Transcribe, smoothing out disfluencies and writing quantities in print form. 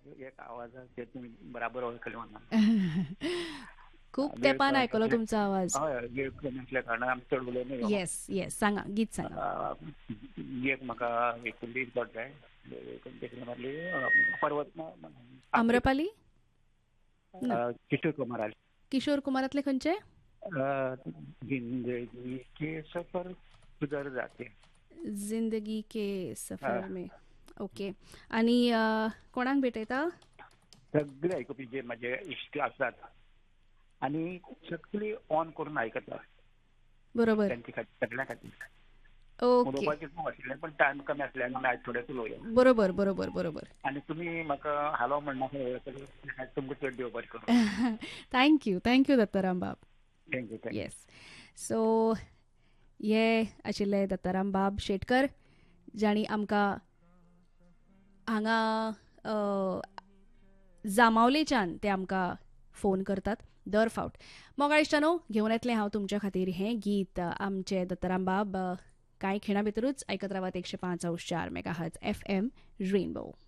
एक आवाजाचे तुम्ही बराबर ओळखले म्हणा. खूप वेळ तेंपान कमी आयकलो असल्या तुमचो आवाज. हय वेळ कमी असल्या कारणान आमी चड उलोवंक नयो. येस येस, सांगा, गीत सांगा. एक म्हाका एक लीड पाट जाय. देखील मारली पर्वत आपली आम्रपाली ना, किशोर कुमार. किशोर कुमारातले खंयचे? जिंदगी के सफर सुधर जाते. जिंदगी के अ, सफर में. ओके. आणि कोणाक भेटयता? सगळे आयकुपी जे माझे इश्ट आसात आणि सगळी ऑन करून आयकतात बरोबर. त्यांच्या खातीर सगळ्यां खातीर. ओके. उलोवपाचें खूब आशिल्लें पण टायम कमी आसल्यान आमी आयज थोडेंच उलोवया. बरोबर बरोबर बरोबर. आनी तुमी म्हाका हालो म्हणनाका तुमकां चड देव बरें करूं. थँक्यू दत्ताराम बाब. Thank you thank you. येस. सो हे आशिल्ले दत्ताराम बाब शेटकर, जाणी आमकां हांगा जामावलेच्यान ते आमकां फोन करतात दर फावट. मोगाळ इश्टानो, घेवन येतलें हांव तुमच्या खातीर हें गीत. आमचे दत्ताराम बाब कांय खिणां भितरूच आयकत रावात 105.4 मेगाहर्ट्ज FM रेनबो.